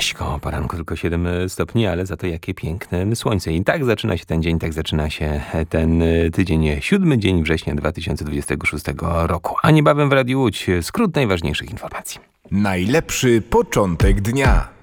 Koło poranku tylko 7 stopni, ale za to jakie piękne słońce. I tak zaczyna się ten dzień, tak zaczyna się ten tydzień, 7 dzień września 2026 roku. A niebawem w Radiu Łódź skrót najważniejszych informacji. Najlepszy początek dnia.